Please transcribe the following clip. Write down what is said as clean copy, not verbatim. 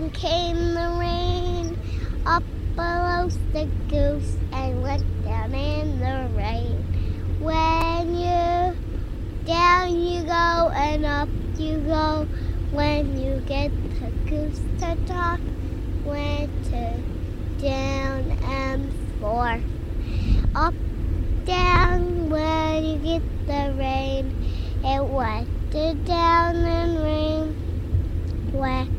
Down came the rain, up below the goose, and went down in the rain. When you down you go and up you go. When you get the goose to talk, went to down and forth. Up, down, when you get the rain, it went to down and rain. Went